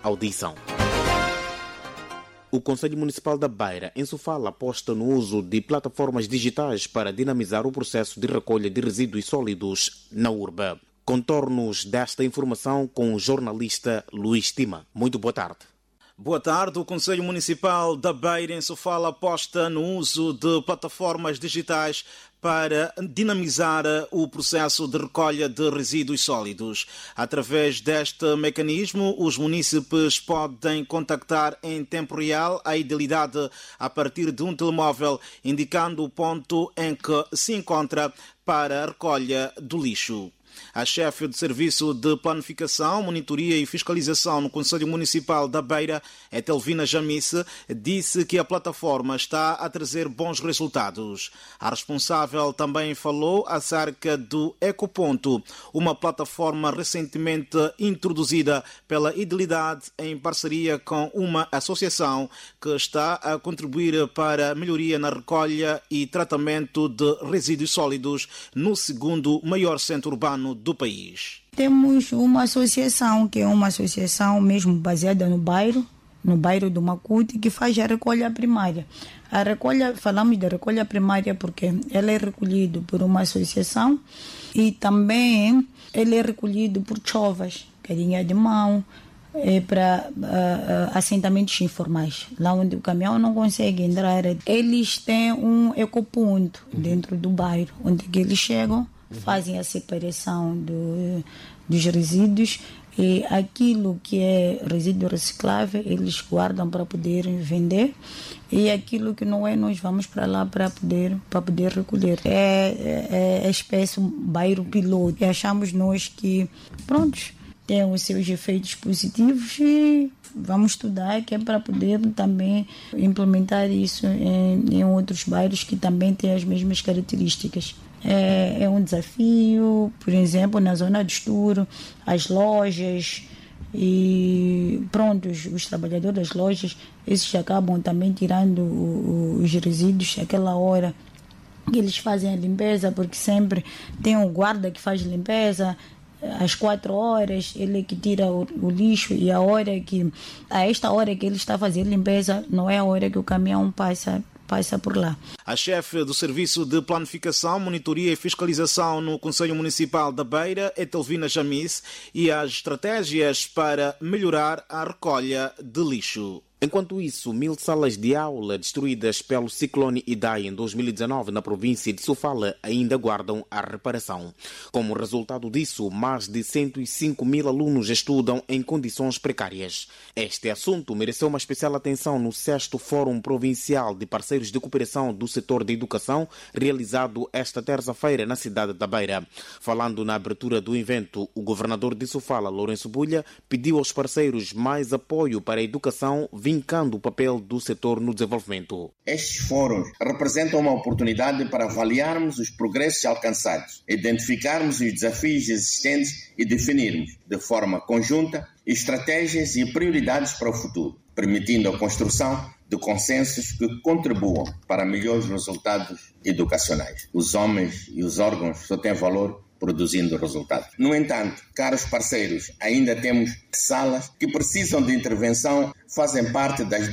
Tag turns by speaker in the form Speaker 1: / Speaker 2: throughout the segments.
Speaker 1: audição. O Conselho Municipal da Beira, em Sofala, aposta no uso de plataformas digitais para dinamizar o processo de recolha de resíduos sólidos na urba. Contornos desta informação com o jornalista Luís Tima. Muito boa tarde.
Speaker 2: Boa tarde. O Conselho Municipal da Beira, em Sofala, aposta no uso de plataformas digitais para dinamizar o processo de recolha de resíduos sólidos. Através deste mecanismo, os munícipes podem contactar em tempo real a Idealidade a partir de um telemóvel, indicando o ponto em que se encontra para a recolha do lixo. A chefe do Serviço de Planificação, Monitoria e Fiscalização no Conselho Municipal da Beira, Etelvina Jamice, disse que a plataforma está a trazer bons resultados. A responsável também falou acerca do Ecoponto, uma plataforma recentemente introduzida pela Idealidade em parceria com uma associação que está a contribuir para a melhoria na recolha e tratamento de resíduos sólidos no segundo maior centro urbano do país.
Speaker 3: Temos uma associação, que é uma associação mesmo baseada no bairro do Macuti, que faz a recolha primária. Falamos da recolha primária porque ela é recolhida por uma associação e também ele é recolhido por chovas, carinha de mão, para assentamentos informais, lá onde o caminhão não consegue entrar. Eles têm um ecoponto dentro do bairro, onde que eles chegam, fazem a separação dos resíduos e aquilo que é resíduo reciclável eles guardam para poder vender e aquilo que não é nós vamos para lá para poder recolher. É a espécie um bairro piloto e achamos nós que tem os seus efeitos positivos e vamos estudar que é para poder também implementar isso em outros bairros que também têm as mesmas características. É um desafio, por exemplo, na zona do Estouro, as lojas e os trabalhadores das lojas, esses acabam também tirando os resíduos àquela hora que eles fazem a limpeza, porque sempre tem um guarda que faz limpeza. Às 4 horas ele que tira o lixo e a esta hora que ele está fazendo limpeza não é a hora que o caminhão passa por lá.
Speaker 2: A chefe do Serviço de Planificação, Monitoria e Fiscalização no Conselho Municipal da Beira, Etelvina Jamice, e as estratégias para melhorar a recolha de lixo.
Speaker 1: Enquanto isso, 1000 salas de aula destruídas pelo ciclone Idai em 2019 na província de Sofala ainda aguardam a reparação. Como resultado disso, mais de 105.000 alunos estudam em condições precárias. Este assunto mereceu uma especial atenção no 6º Fórum Provincial de Parceiros de Cooperação do Setor da Educação, realizado esta terça-feira na cidade da Beira. Falando na abertura do evento, o governador de Sofala, Lourenço Bulha, pediu aos parceiros mais apoio para a educação, vincando o papel do setor no desenvolvimento.
Speaker 4: Estes fóruns representam uma oportunidade para avaliarmos os progressos alcançados, identificarmos os desafios existentes e definirmos, de forma conjunta, estratégias e prioridades para o futuro, permitindo a construção de consensos que contribuam para melhores resultados educacionais. Os homens e os órgãos só têm valor produzindo resultados. No entanto, caros parceiros, ainda temos salas que precisam de intervenção, fazem parte das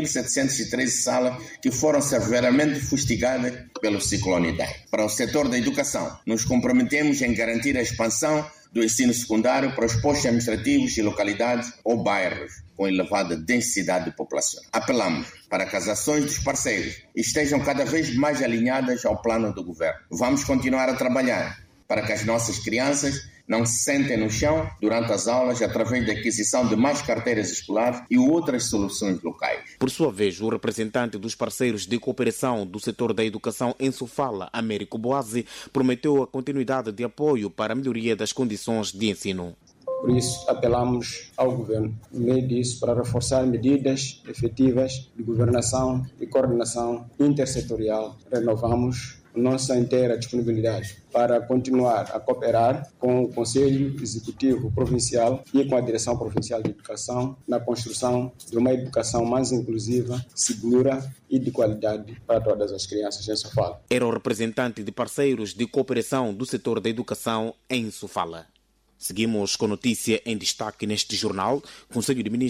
Speaker 4: 2.713 salas que foram severamente fustigadas pelo ciclone Idai. Para o setor da educação, nos comprometemos em garantir a expansão do ensino secundário para os postos administrativos e localidades ou bairros com elevada densidade populacional. Apelamos para que as ações dos parceiros estejam cada vez mais alinhadas ao plano do governo. Vamos continuar a trabalhar para que as nossas crianças não se sentem no chão durante as aulas através da aquisição de mais carteiras escolares e outras soluções locais.
Speaker 1: Por sua vez, o representante dos parceiros de cooperação do setor da educação em Sofala, Américo Boazzi, prometeu a continuidade de apoio para a melhoria das condições de ensino.
Speaker 5: Por isso, apelamos ao Governo, no meio disso, para reforçar medidas efetivas de governação e coordenação intersetorial. Renovamos nossa inteira disponibilidade para continuar a cooperar com o Conselho Executivo Provincial e com a Direção Provincial de Educação na construção de uma educação mais inclusiva, segura e de qualidade para todas as crianças em Sofala.
Speaker 1: Era o representante de parceiros de cooperação do setor da educação em Sofala. Seguimos com notícia em destaque neste jornal. Conselho de Ministros